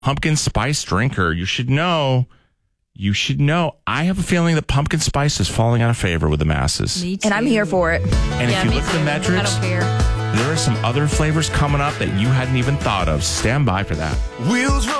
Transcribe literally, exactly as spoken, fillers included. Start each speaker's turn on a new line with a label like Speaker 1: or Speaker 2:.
Speaker 1: pumpkin spice drinker, you should know. You should know. I have a feeling that pumpkin spice is falling out of favor with the masses.
Speaker 2: Me too.
Speaker 3: And I'm here for it.
Speaker 1: And
Speaker 2: Yeah,
Speaker 1: if you
Speaker 2: me
Speaker 1: look at the
Speaker 2: too.
Speaker 1: metrics,
Speaker 2: I don't care.
Speaker 1: there are some other flavors coming up that you hadn't even thought of. Stand by for that.
Speaker 4: Wheels roll